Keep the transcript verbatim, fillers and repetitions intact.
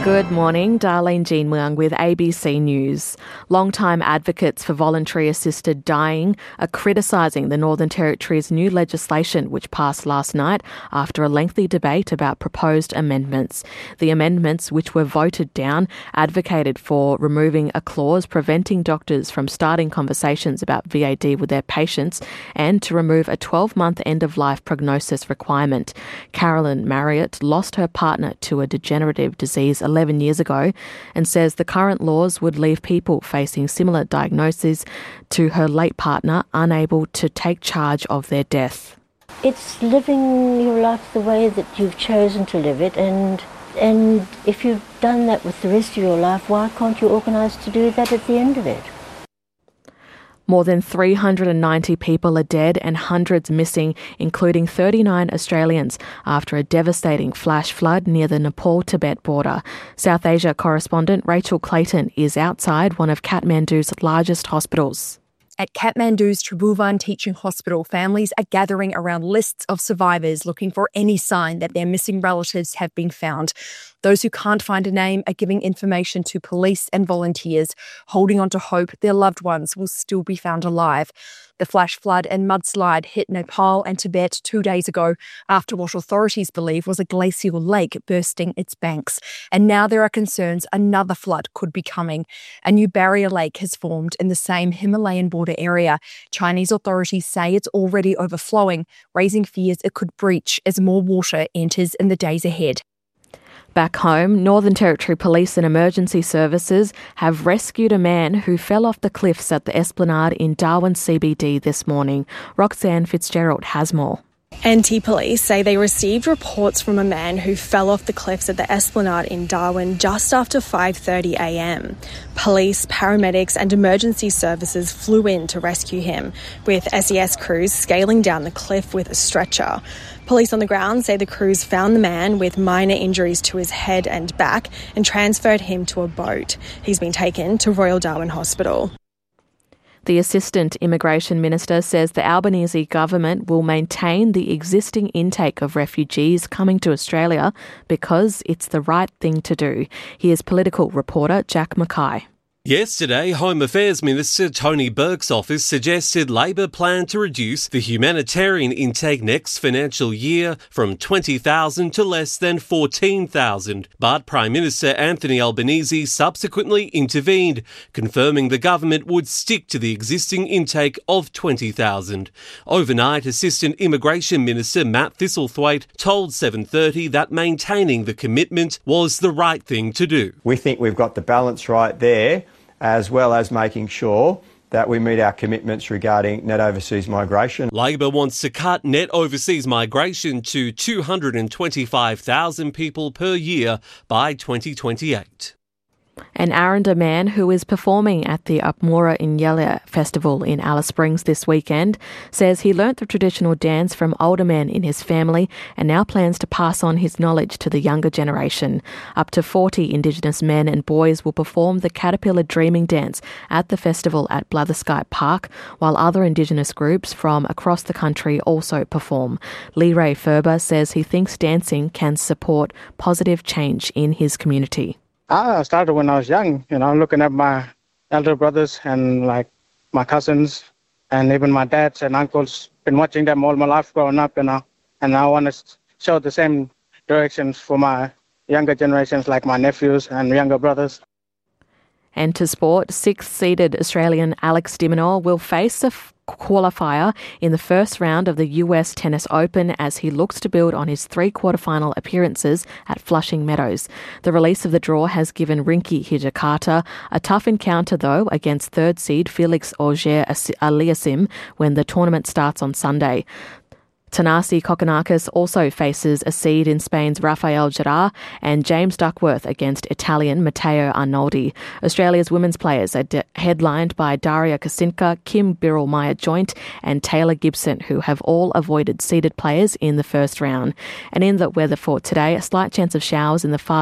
Good morning, Darlene Jean Muang with A B C News. Long-time advocates for voluntary-assisted dying are criticising the Northern Territory's new legislation, which passed last night after a lengthy debate about proposed amendments. The amendments, which were voted down, advocated for removing a clause preventing doctors from starting conversations about V A D with their patients and to remove a twelve-month end-of-life prognosis requirement. Carolyn Marriott lost her partner to a degenerative disease eleven years ago and says the current laws would leave people facing similar diagnoses to her late partner unable to take charge of their death. It's living your life the way that you've chosen to live it, and and if you've done that with the rest of your life, why can't you organise to do that at the end of it? More than three hundred ninety people are dead and hundreds missing, including thirty-nine Australians, after a devastating flash flood near the Nepal-Tibet border. South Asia correspondent Rachel Clayton is outside one of Kathmandu's largest hospitals. At Kathmandu's Tribhuvan Teaching Hospital, families are gathering around lists of survivors looking for any sign that their missing relatives have been found. Those who can't find a name are giving information to police and volunteers, holding on to hope their loved ones will still be found alive. The flash flood and mudslide hit Nepal and Tibet two days ago after what authorities believe was a glacial lake bursting its banks. And now there are concerns another flood could be coming. A new barrier lake has formed in the same Himalayan border area. Chinese authorities say it's already overflowing, raising fears it could breach as more water enters in the days ahead. Back home, Northern Territory Police and Emergency Services have rescued a man who fell off the cliffs at the Esplanade in Darwin C B D this morning. Roxanne Fitzgerald has more. N T Police say they received reports from a man who fell off the cliffs at the Esplanade in Darwin just after five thirty a m. Police, paramedics and emergency services flew in to rescue him, with S E S crews scaling down the cliff with a stretcher. Police on the ground say the crews found the man with minor injuries to his head and back and transferred him to a boat. He's been taken to Royal Darwin Hospital. The Assistant Immigration Minister says the Albanese government will maintain the existing intake of refugees coming to Australia because it's the right thing to do. Here's political reporter Jack Mackay. Yesterday, Home Affairs Minister Tony Burke's office suggested Labor plan to reduce the humanitarian intake next financial year from twenty thousand to less than fourteen thousand. But Prime Minister Anthony Albanese subsequently intervened, confirming the government would stick to the existing intake of twenty thousand. Overnight, Assistant Immigration Minister Matt Thistlethwaite told seven thirty that maintaining the commitment was the right thing to do. We think we've got the balance right there, as well as making sure that we meet our commitments regarding net overseas migration. Labor wants to cut net overseas migration to two hundred twenty-five thousand people per year by twenty twenty-eight. An Aranda man who is performing at the Upmura Inyala Festival in Alice Springs this weekend says he learnt the traditional dance from older men in his family and now plans to pass on his knowledge to the younger generation. Up to forty Indigenous men and boys will perform the Caterpillar Dreaming Dance at the festival at Blatherskite Park, while other Indigenous groups from across the country also perform. Lee Ray Ferber says he thinks dancing can support positive change in his community. I started when I was young, you know, looking at my elder brothers and like my cousins and even my dads and uncles. Been watching them all my life growing up, you know, and I want to show the same directions for my younger generations, like my nephews and younger brothers. And to sport, sixth-seeded Australian Alex de Minaur will face a f- qualifier in the first round of the U S Tennis Open as he looks to build on his three quarterfinal appearances at Flushing Meadows. The release of the draw has given Rinky Hijikata a tough encounter, though, against third seed Felix Auger-Aliassime when the tournament starts on Sunday. Thanasi Kokkinakis also faces a seed in Spain's Rafael Gerard and James Duckworth against Italian Matteo Arnoldi. Australia's women's players are de- headlined by Daria Kasinka, Kim Birrell-Meyer-Joint and Taylor Gibson, who have all avoided seeded players in the first round. And in the weather for today, a slight chance of showers in the far